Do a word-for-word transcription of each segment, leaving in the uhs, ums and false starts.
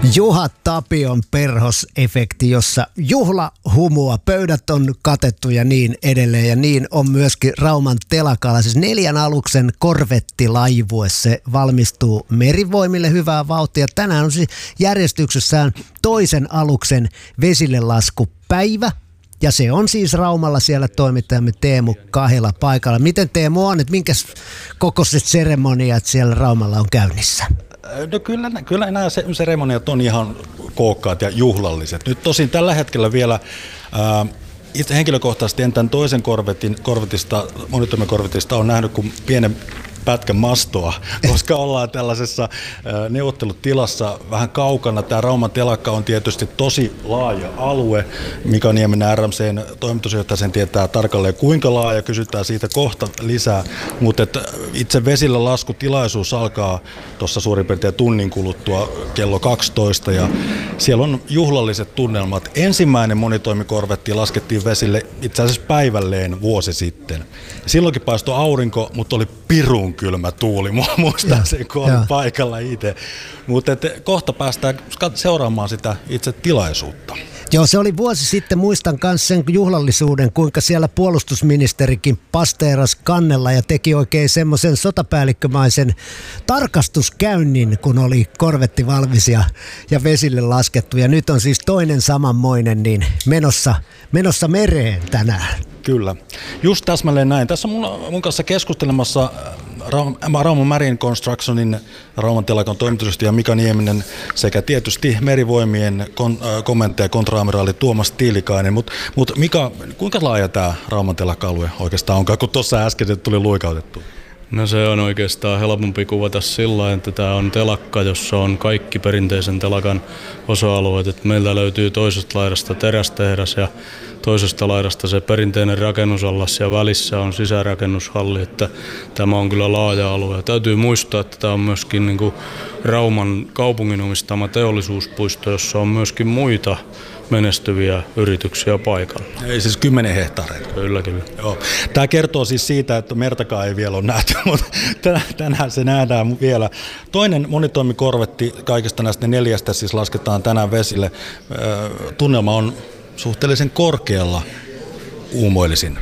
Juha Tapion perhosefekti, jossa juhlahumua, pöydät on katettu ja niin edelleen. Ja niin on myöskin Rauman telakalla. Siis neljän aluksen korvettilaivue, se valmistuu Merivoimille hyvää vauhtia. Tänään on siis järjestyksessään toisen aluksen vesille laskupäivä. Ja se on siis Raumalla siellä toimittajamme Teemu Kahila paikalla. Miten Teemu on, että minkäs kokoiset seremoniat siellä Raumalla on käynnissä? No kyllä, kyllä nämä seremoniat on ihan kookkaat ja juhlalliset. Nyt tosin tällä hetkellä vielä ää, itse henkilökohtaisesti en tämän toisen korvetin, korvetista, monitoimikorvetista on nähnyt kuin pienen pätkän mastoa, koska ollaan tällaisessa neuvottelutilassa vähän kaukana. Tämä Rauman telakka on tietysti tosi laaja alue. Mika Nieminen R M C:n toimitusjohtaja sen tietää tarkalleen kuinka laaja, kysytään siitä kohta lisää. Mutta itse vesillä laskutilaisuus alkaa tuossa suurin piirtein tunnin kuluttua kello kaksitoista ja siellä on juhlalliset tunnelmat. Ensimmäinen monitoimikorvetti laskettiin vesille itse asiassa päivälleen vuosi sitten. Silloinkin paistoi aurinko, mutta oli pirun kylmä tuuli, muistan sen, kun olin paikalla itse. Mutta kohta päästään seuraamaan sitä itse tilaisuutta. Joo, se oli vuosi sitten, muistan myös sen juhlallisuuden, kuinka siellä puolustusministerikin pasteeras kannella ja teki oikein semmoisen sotapäällikkömaisen tarkastuskäynnin, kun oli korvetti valmis ja, ja vesille laskettu. Ja nyt on siis toinen samanmoinen niin menossa, menossa mereen tänään. Kyllä, just täsmälleen näin. Tässä on mun, mun kanssa keskustelemassa Rauman Marine Constructionin Rauman telakan toimitusjohtaja Mika Nieminen sekä tietysti Merivoimien kon, äh, komentaja kontraamiraali Tuomas Tiilikainen. Mutta mut Mika, kuinka laaja tämä Rauman telakka-alue oikeastaan onkaan, kun tuossa äsken tuli luikautettu? No se on oikeastaan helpompi kuvata sillä, että tämä on telakka, jossa on kaikki perinteisen telakan osa-alueet. Et meiltä löytyy toisesta laidasta terästehdas ja toisesta laidasta se perinteinen rakennusallas ja välissä on sisärakennushalli, että tämä on kyllä laaja alue. Täytyy muistaa, että tämä on myöskin niin kuin Rauman kaupungin omistama teollisuuspuisto, jossa on myöskin muita menestyviä yrityksiä paikalla. Ei siis kymmenen hehtaareita. Kyllä, kyllä. Joo. Tämä kertoo siis siitä, että mertakaan ei vielä ole nähty, mutta tänään se nähdään vielä. Toinen monitoimikorvetti kaikista näistä neljästä siis lasketaan tänään vesille. Tunnelma on suhteellisen korkealla, uumoilisin.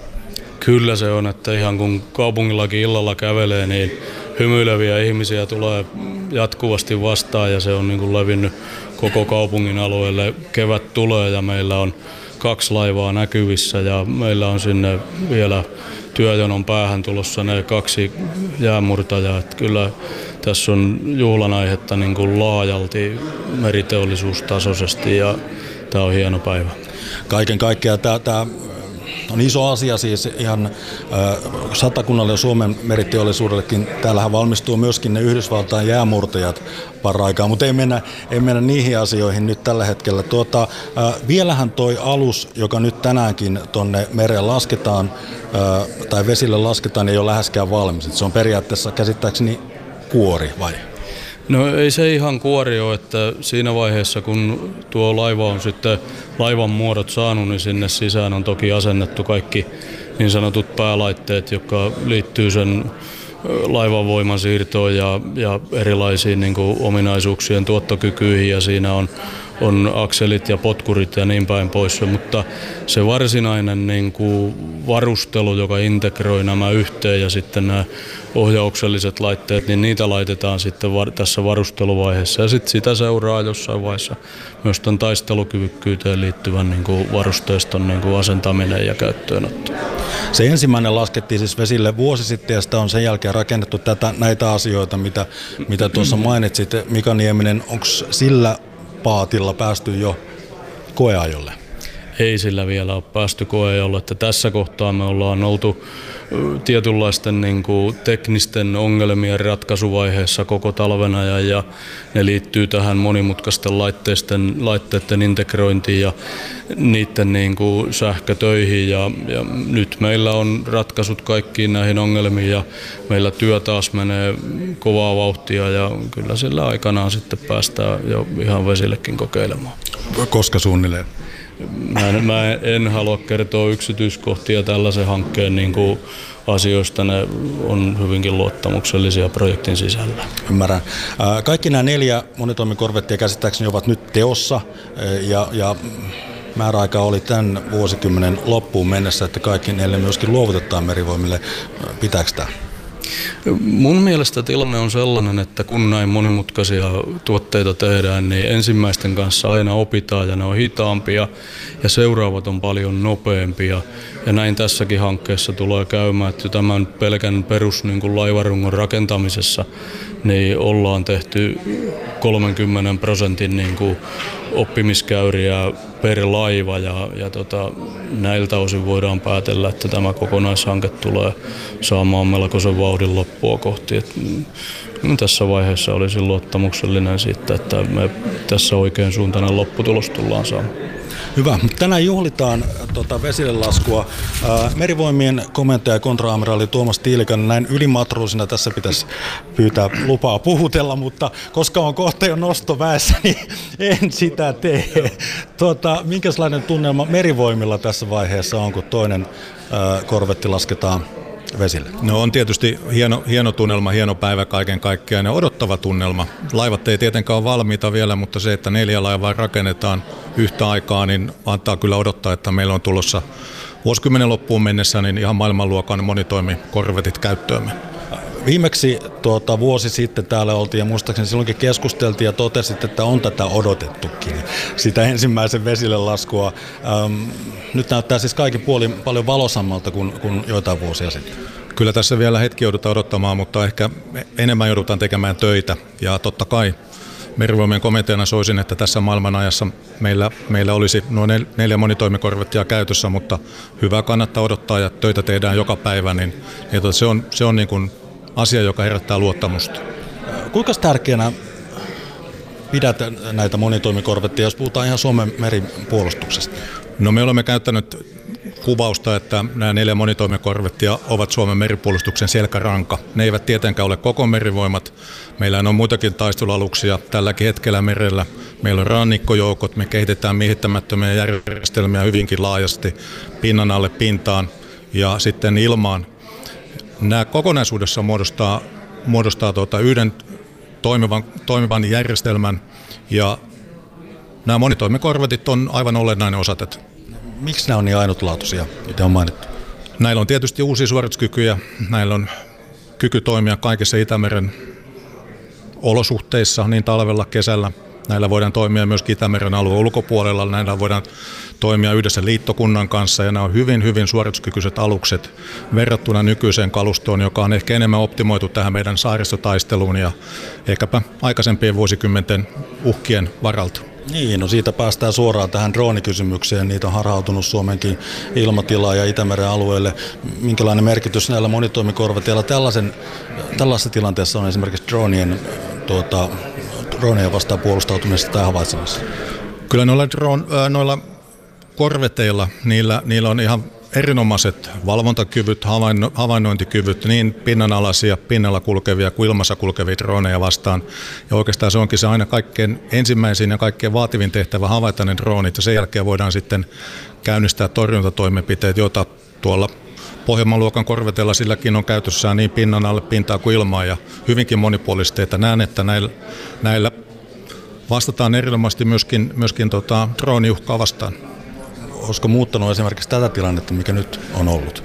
Kyllä se on, että ihan kun kaupungillakin illalla kävelee, niin hymyileviä ihmisiä tulee jatkuvasti vastaan ja se on niin kuin levinnyt koko kaupungin alueelle. Kevät tulee ja meillä on kaksi laivaa näkyvissä ja meillä on sinne vielä työjonon päähän tulossa ne kaksi jäämurtajaa. Että kyllä tässä on juhlan aihetta niin kuin laajalti meriteollisuustasoisesti ja tämä on hieno päivä. Kaiken kaikkiaan tämä, tämä on iso asia siis ihan äh, Satakunnalle ja Suomen meriteollisuudellekin. Täällähän valmistuu myöskin ne Yhdysvaltain jäämurtajat paraikaa, mutta ei mennä, ei mennä niihin asioihin nyt tällä hetkellä. Tuota, äh, vielähän toi alus, joka nyt tänäänkin tuonne mereen lasketaan äh, tai vesille lasketaan, ei ole läheskään valmis. Se on periaatteessa käsittääkseni kuori vai? No ei se ihan kuori ole, että siinä vaiheessa kun tuo laiva on sitten laivan muodot saanut, niin sinne sisään on toki asennettu kaikki niin sanotut päälaitteet, jotka liittyy sen laivan voimansiirtoon ja, ja erilaisiin niin kuin ominaisuuksien tuottokykyihin ja siinä on, on akselit ja potkurit ja niin päin pois, mutta se varsinainen niin kuin varustelu, joka integroi nämä yhteen ja sitten nämä ohjaukselliset laitteet, niin niitä laitetaan sitten var, tässä varusteluvaiheessa ja sitten sitä seuraa jossain vaiheessa myös tämän taistelukyvykkyyteen liittyvän niin kuin varusteiston niin kuin asentaminen ja käyttöönotto. Se ensimmäinen laskettiin siis vesille vuosi sitten ja sitä on sen jälkeen rakennettu tätä, näitä asioita, mitä, mitä tuossa mainitsit. Mika Nieminen, onko sillä paatilla päästy jo koeajolle? Ei sillä vielä ole päästy koeajolle, että tässä kohtaa me ollaan oltu tietynlaisten niin kuin teknisten ongelmien ratkaisuvaiheessa koko talven ajan ja ne liittyy tähän monimutkaisten laitteiden, laitteiden integrointiin ja niiden niin kuin sähkötöihin ja, ja nyt meillä on ratkaisut kaikkiin näihin ongelmiin ja meillä työ taas menee kovaa vauhtia ja kyllä sillä aikanaan sitten päästään jo ihan vesillekin kokeilemaan. Koska suunnilleen? mä en, mä en halua kertoa yksityiskohtia tällaisen hankkeen niin kuin asioista, ne on hyvinkin luottamuksellisia projektin sisällä. Ymmärrän. Kaikki nämä neljä monitoimikorvettia käsittääkseni ovat nyt teossa ja, ja määräaika oli tämän vuosikymmenen loppuun mennessä, että kaikki neljä myöskin luovutetaan Merivoimille. Pitääkö tämä? Mun mielestä tilanne on sellainen, että kun näin monimutkaisia tuotteita tehdään, niin ensimmäisten kanssa aina opitaan ja ne on hitaampia ja seuraavat on paljon nopeampia. Ja näin tässäkin hankkeessa tulee käymään, että tämän pelkän perus niin kuin laivarungon rakentamisessa niin ollaan tehty kolmenkymmenen prosentin niin kuin oppimiskäyriä per laiva ja, ja tota, näiltä osin voidaan päätellä, että tämä kokonaishanke tulee saamaan melkoisen vauhdin loppua kohti. Et, mm, tässä vaiheessa olisin luottamuksellinen siitä, että me tässä oikein suuntainen lopputulos tullaan saamaan. Hyvä. Tänään juhlitaan tota, vesille laskua. Ää, Merivoimien komentaja kontra-amiraali Tuomas Tiilikainen, näin ylimatruusina tässä pitäisi pyytää lupaa puhutella, mutta koska on kohta jo nostoväessä, niin en sitä tee. Tota, minkälainen tunnelma Merivoimilla tässä vaiheessa on, kun toinen ää, korvetti lasketaan vesille? No on tietysti hieno, hieno tunnelma, hieno päivä kaiken kaikkiaan ja odottava tunnelma. Laivat ei tietenkään ole valmiita vielä, mutta se, että neljä laivaa rakennetaan yhtä aikaa, niin antaa kyllä odottaa, että meillä on tulossa vuosikymmenen loppuun mennessä niin ihan maailmanluokan monitoimikorvetit käyttöömme. Viimeksi tuota, vuosi sitten täällä oltiin ja muistaakseni silloinkin keskusteltiin ja totesit, että on tätä odotettukin, sitä ensimmäisen vesille laskua. Ähm, nyt näyttää siis kaikin puolin paljon valosammalta kuin, kuin joitain vuosia sitten. Kyllä tässä vielä hetki joudutaan odottamaan, mutta ehkä enemmän joudutaan tekemään töitä ja totta kai Merivoimien komiteana soisin, että tässä maailmanajassa meillä, meillä olisi noin neljä monitoimikorvettia käytössä, mutta hyvä kannattaa odottaa ja töitä tehdään joka päivä, niin, niin se on, se on niin kuin asia, joka herättää luottamusta. Kuinka tärkeänä pidät näitä monitoimikorvetteja, jos puhutaan ihan Suomen meripuolustuksesta? No me olemme käyttänyt kuvausta, että nämä neljä monitoimikorvettia ovat Suomen meripuolustuksen selkäranka. Ne eivät tietenkään ole koko merivoimat. Meillä on muitakin taistelualuksia tälläkin hetkellä merellä. Meillä on rannikkojoukot, me kehitetään miehittämättömiä järjestelmiä hyvinkin laajasti pinnan alle pintaan ja sitten ilmaan. Nämä kokonaisuudessa muodostaa, muodostaa tuota yhden toimivan, toimivan järjestelmän ja nämä monitoimikorvetit on aivan olennainen osa tätä. Miksi nämä on niin ainutlaatuisia, mitä on mainittu? Näillä on tietysti uusia suorituskykyjä. Näillä on kyky toimia kaikissa Itämeren olosuhteissa, niin talvella, kesällä. Näillä voidaan toimia myös Itämeren alueen ulkopuolella. Näillä voidaan toimia yhdessä liittokunnan kanssa ja nämä on hyvin, hyvin suorituskykyiset alukset verrattuna nykyiseen kalustoon, joka on ehkä enemmän optimoitu tähän meidän saaristotaisteluun ja ehkäpä aikaisempien vuosikymmenten uhkien varalta. Niin, no siitä päästään suoraan tähän droonikysymykseen. Niitä on harhautunut Suomenkin ilmatilaan ja Itämeren alueelle. Minkälainen merkitys näillä monitoimikorveteilla tällaisen, tällaisessa tilanteessa on esimerkiksi droonien, tuota, droonien vastaan puolustautumisesta tai havaitsemassa? Kyllä noilla, drone, noilla korveteilla, niillä, niillä on ihan erinomaiset valvontakyvyt, havainno, havainnointikyvyt, niin pinnanalaisia, pinnalla kulkevia kuin ilmassa kulkevia droneja vastaan. Ja oikeastaan se onkin se aina kaikkein ensimmäisin ja kaikkein vaativin tehtävä havaita ne dronit. Ja sen jälkeen voidaan sitten käynnistää torjuntatoimenpiteet, joita tuolla Pohjanmaan luokan korvetella silläkin on käytössään niin pinnan alle pintaa kuin ilmaa ja hyvinkin monipuolisesti. Että näen, että näillä, näillä vastataan erinomaisesti myöskin, myöskin tota, drooniuhkaa vastaan. Olisiko muuttanut esimerkiksi tätä tilannetta, mikä nyt on ollut?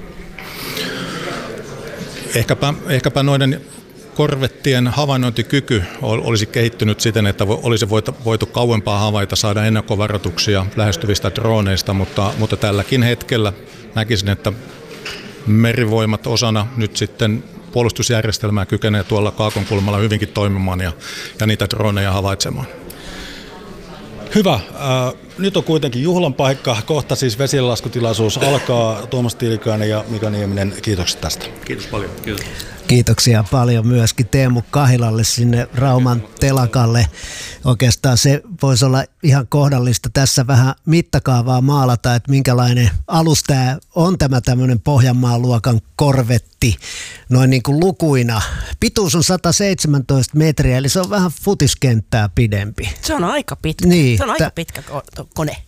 Ehkäpä, ehkäpä noiden korvettien havainnointikyky olisi kehittynyt siten, että olisi voitu, voitu kauempaa havaita, saada ennakkovaroituksia lähestyvistä droneista, mutta, mutta tälläkin hetkellä näkisin, että merivoimat osana nyt sitten puolustusjärjestelmää kykenee tuolla Kaakonkulmalla hyvinkin toimimaan ja, ja niitä droneja havaitsemaan. Hyvä. Äh, nyt on kuitenkin juhlan paikka. Kohta siis vesilaskutilaisuus alkaa. Tuomas Tiilikainen ja Mika Nieminen, kiitokset tästä. Kiitos paljon. Kiitos. Kiitoksia paljon myöskin Teemu Kahilalle sinne Rauman telakalle. Oikeastaan se voisi olla ihan kohdallista tässä vähän mittakaavaa maalata, että minkälainen alus tämä on tämä tämmöinen Pohjanmaan luokan korvetti. Noin niin kuin lukuina. Pituus on sata seitsemäntoista metriä, eli se on vähän futiskenttää pidempi. Se on aika pitkä. Niin, se on aika tä- pitkä ko- kone.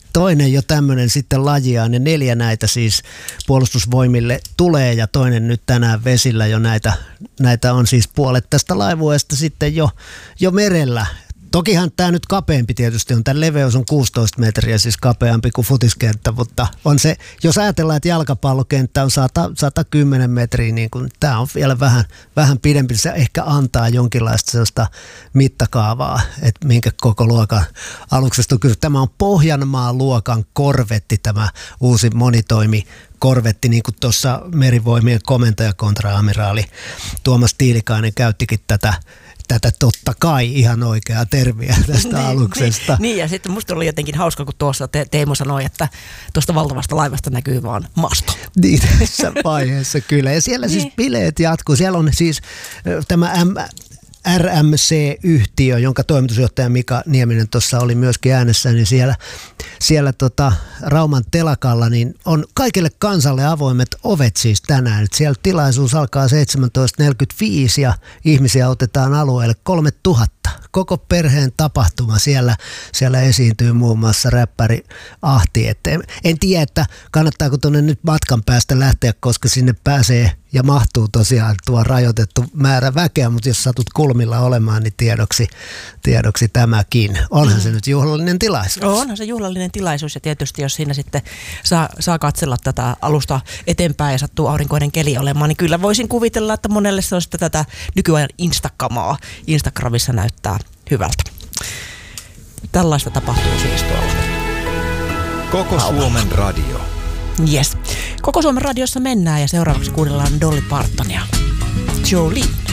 toinen jo tämmöinen sitten lajiaan ja neljä näitä siis puolustusvoimille tulee ja toinen nyt tänään vesillä jo näitä, näitä on siis puolet tästä laivueesta sitten jo, jo merellä. Tokihan tämä nyt kapeampi tietysti on, tämän leveys on kuusitoista metriä, siis kapeampi kuin futiskenttä, mutta on se, jos ajatellaan, että jalkapallokenttä on sata, sata kymmenen metriä, niin kun tämä on vielä vähän, vähän pidempi, se ehkä antaa jonkinlaista sellaista mittakaavaa, että minkä koko luokan aluksesta on kyse. Tämä on Pohjanmaan luokan korvetti, tämä uusi monitoimi korvetti, niin kuin tuossa Merivoimien komentaja kontra-amiraali Tuomas Tiilikainen käyttikin tätä Tätä totta kai ihan oikeaa terviä tästä niin, aluksesta. Niin, niin, ja sitten musta oli jotenkin hauska, kun tuossa te- Teemu sanoi, että tuosta valtavasta laivasta näkyy vaan masto. Niin, tässä vaiheessa kyllä. Ja siellä niin. siis bileet jatkuu. Siellä on siis tämä M... R M C-yhtiö, jonka toimitusjohtaja Mika Nieminen tuossa oli myöskin äänessä, niin siellä, siellä tota Rauman telakalla niin on kaikille kansalle avoimet ovet siis tänään. Et siellä tilaisuus alkaa seitsemäntoista neljäkymmentäviisi ja ihmisiä otetaan alueelle kolmetuhatta. Koko perheen tapahtuma. Siellä, siellä esiintyy muun muassa räppäri Ahti. Et en, en tiedä, että kannattaako tuonne nyt matkan päästä lähteä, koska sinne pääsee ja mahtuu tosiaan tuo rajoitettu määrä väkeä, mutta jos satut kulmilla olemaan, niin tiedoksi, tiedoksi tämäkin. Onhan mm. se nyt juhlallinen tilaisuus. Onhan se juhlallinen tilaisuus ja tietysti jos siinä sitten saa, saa katsella tätä alusta eteenpäin ja sattuu aurinkoinen keli olemaan, niin kyllä voisin kuvitella, että monelle se on sitten tätä nykyajan Instakamaa. Instagramissa näyttää hyvältä. Tällaista tapahtuu siis tuolla. Koko Suomen radio. Yes. Koko Suomen radiossa mennään ja seuraavaksi kuunnellaan Dolly Partonia. Jolene.